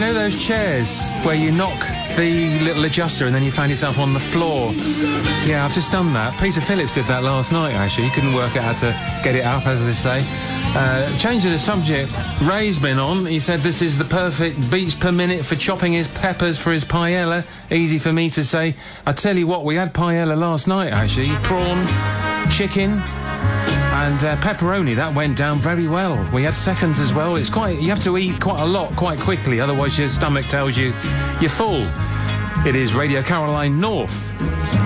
know those chairs where you knock the little adjuster and then you find yourself on the floor? Yeah, I've just done that. Peter Phillips did that last night, actually. He couldn't work out how to get it up, as they say. Change of the subject. Ray's been on. He said this is the perfect beats per minute for chopping his peppers for his paella. Easy for me to say. I tell you what, we had paella last night, actually. Prawn, chicken, and pepperoni. That went down very well. We had seconds as well. It's quite. You have to eat quite a lot quite quickly, otherwise your stomach tells you you're full. It is Radio Caroline North.